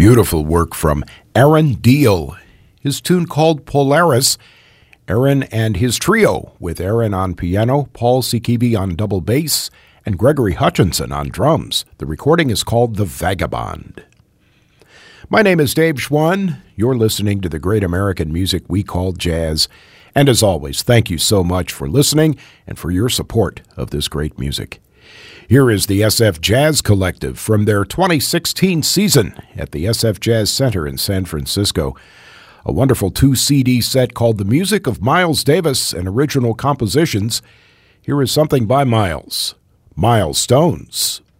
Beautiful work from Aaron Deal. His tune called Polaris. Aaron and his trio, with Aaron on piano, Paul Sikibi on double bass, and Gregory Hutchinson on drums. The recording is called The Vagabond. My name is Dave Schwann. You're listening to the great American music we call jazz. And as always, thank you so much for listening and for your support of this great music. Here is the SF Jazz Collective from their 2016 season at the SF Jazz Center in San Francisco. A wonderful 2-CD set called The Music of Miles Davis and Original Compositions. Here is something by Miles. Milestones.